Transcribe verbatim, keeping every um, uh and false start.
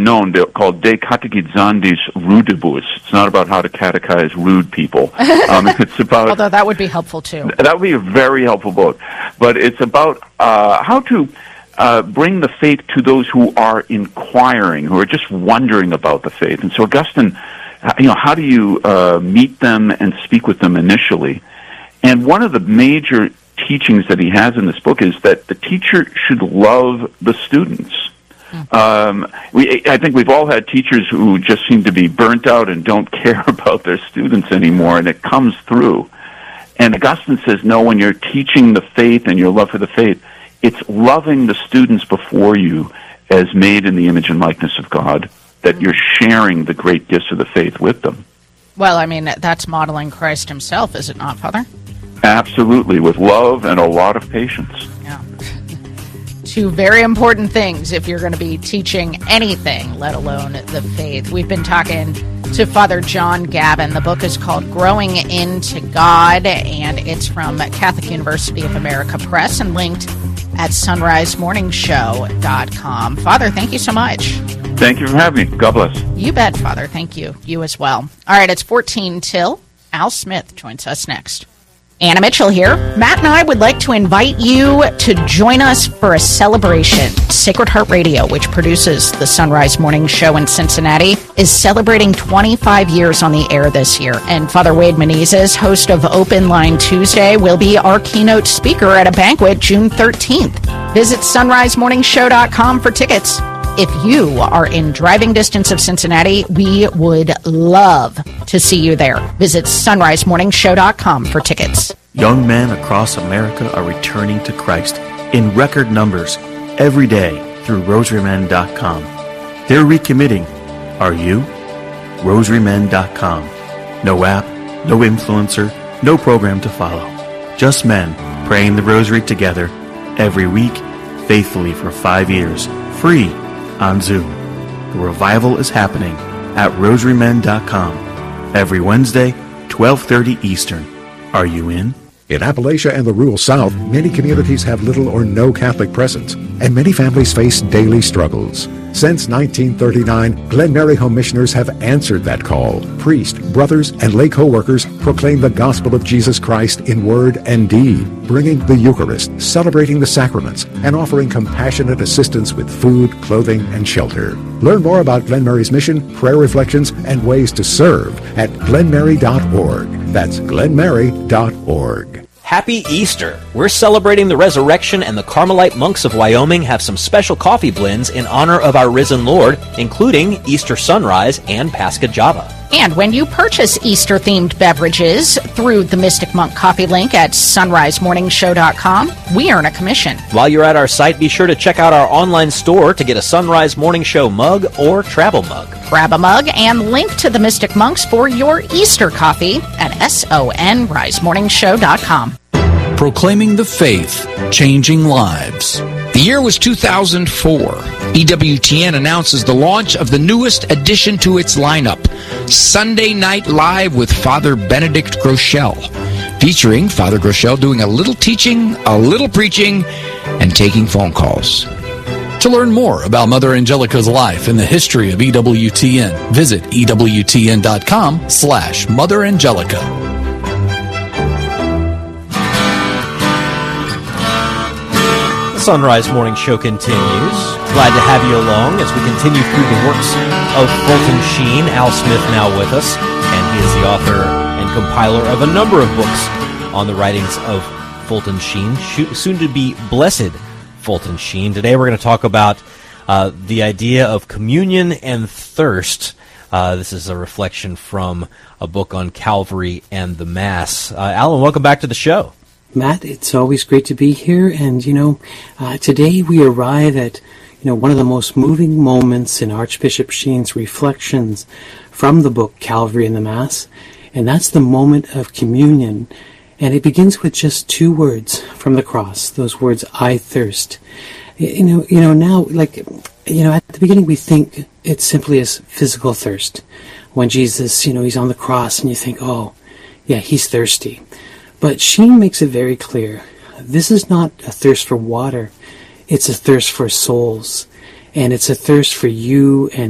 known, they're called De Catechizandis Rudibus. It's not about how to catechize rude people. Um, it's about... Although that would be helpful, too. That would be a very helpful book. But it's about uh, how to uh, bring the faith to those who are inquiring, who are just wondering about the faith. And so Augustine, you know, how do you uh, meet them and speak with them initially? And one of the major teachings that he has in this book is that the teacher should love the students. Um, we, I think we've all had teachers who just seem to be burnt out and don't care about their students anymore, and it comes through. And Augustine says, no, when you're teaching the faith and your love for the faith, it's loving the students before you as made in the image and likeness of God, that you're sharing the great gifts of the faith with them. Well, I mean, that's modeling Christ himself, is it not, Father? Absolutely, with love and a lot of patience. Yeah. Two very important things if you're going to be teaching anything, let alone the faith. We've been talking to Father John Gavin. The book is called Growing into God, and it's from Catholic University of America Press and linked at sunrise morning show dot com. Father, thank you so much. Thank you for having me. God bless. You bet, Father. Thank you. You as well. All right, it's fourteen till. Al Smith joins us next. Anna Mitchell here. Matt and I would like to invite you to join us for a celebration. Sacred Heart Radio, which produces the Sunrise Morning Show in Cincinnati, is celebrating twenty-five years on the air this year. And Father Wade Menezes, host of Open Line Tuesday, will be our keynote speaker at a banquet June thirteenth. Visit sunrise morning show dot com for tickets. If you are in driving distance of Cincinnati, we would love to see you there. Visit sunrise morning show dot com for tickets. Young men across America are returning to Christ in record numbers every day through rosary men dot com. They're recommitting. Are you? rosary men dot com. No app, no influencer, no program to follow. Just men praying the rosary together every week, faithfully for five years, free on Zoom. The revival is happening at rosary men dot com every Wednesday, twelve thirty Eastern. Are you in? In Appalachia and the rural South, many communities have little or no Catholic presence, and many families face daily struggles. Since nineteen thirty-nine, Glen Mary Home Missioners have answered that call. Priests, brothers, and lay co-workers proclaim the gospel of Jesus Christ in word and deed, bringing the Eucharist, celebrating the sacraments, and offering compassionate assistance with food, clothing, and shelter. Learn more about Glen Mary's mission, prayer reflections, and ways to serve at glen mary dot org. That's glen mary dot org. Happy Easter! We're celebrating the resurrection, and the Carmelite monks of Wyoming have some special coffee blends in honor of our risen Lord, including Easter Sunrise and Pascha Java. And when you purchase Easter-themed beverages through the Mystic Monk coffee link at sunrise morning show dot com, we earn a commission. While you're at our site, be sure to check out our online store to get a Sunrise Morning Show mug or travel mug. Grab a mug and link to the Mystic Monks for your Easter coffee at sunrise morning show dot com. Proclaiming the faith, changing lives. The year was two thousand four. E W T N announces the launch of the newest addition to its lineup, Sunday Night Live with Father Benedict Groeschel, featuring Father Groeschel doing a little teaching, a little preaching, and taking phone calls. To learn more about Mother Angelica's life and the history of E W T N, visit E W T N dot com slash Mother Angelica. Sunrise Morning Show continues. Glad to have you along as we continue through the works of Fulton Sheen. Al Smith now with us, and he is the author and compiler of a number of books on the writings of Fulton Sheen, soon to be Blessed Fulton Sheen. Today we're going to talk about uh, the idea of communion and thirst. Uh, this is a reflection from a book on Calvary and the Mass. Uh, Alan, welcome back to the show. Matt, it's always great to be here, and, you know, uh, today we arrive at, you know, one of the most moving moments in Archbishop Sheen's reflections from the book Calvary and the Mass, and that's the moment of communion, and it begins with just two words from the cross, those words, I thirst. You know, you know, now, like, you know, at the beginning we think it simply as physical thirst. When Jesus, you know, he's on the cross, and you think, oh, yeah, he's thirsty. But Sheen makes it very clear, this is not a thirst for water, it's a thirst for souls, and it's a thirst for you and